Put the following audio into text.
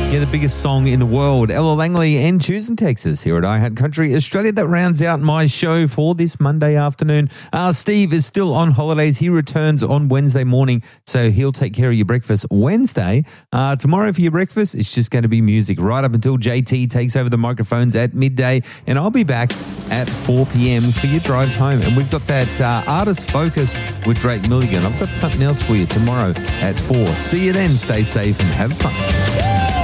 Yeah, the biggest song in the world, Ella Langley and Choosing Texas here at iHeart Country Australia. That rounds out my show for this Monday afternoon. Steve is still on holidays. He returns on Wednesday morning, so he'll take care of your breakfast Wednesday. Tomorrow for your breakfast, it's just going to be music right up until JT takes over the microphones at midday, and I'll be back at 4 p.m. for your drive home. And we've got that Artist Focus with Drake Milligan. I've got something else for you tomorrow at 4. See you then. Stay safe and have fun.